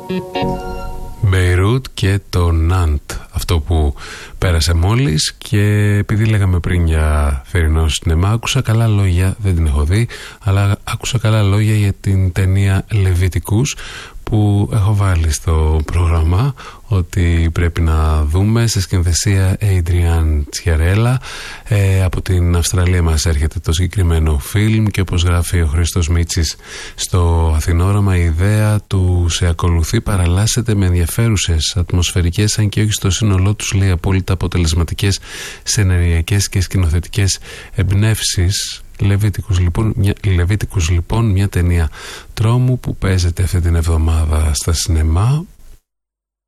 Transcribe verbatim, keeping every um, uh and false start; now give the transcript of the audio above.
Μπεϊρούτ και το Ναντ, αυτό που πέρασε μόλις. Και επειδή λέγαμε πριν για θερινό σινεμά, άκουσα καλά λόγια, δεν την έχω δει, αλλά άκουσα καλά λόγια για την ταινία Λεβίτικους που έχω βάλει στο πρόγραμμα ότι πρέπει να δούμε, σε σκηνοθεσία Adrian Chiarella. Ε, από την Αυστραλία μας έρχεται το συγκεκριμένο φιλμ και όπως γράφει ο Χρήστος Μίτσης στο Αθηνόραμα, η ιδέα του σε ακολουθεί παραλλάσσεται με ενδιαφέρουσες ατμοσφαιρικές, αν και όχι στο σύνολό τους, λέει, απόλυτα αποτελεσματικές σεναριακές και σκηνοθετικές εμπνεύσεις. Λεβίτικους λοιπόν, μια, Λεβίτικους λοιπόν, μια ταινία τρόμου που παίζεται αυτή την εβδομάδα στα σινεμά.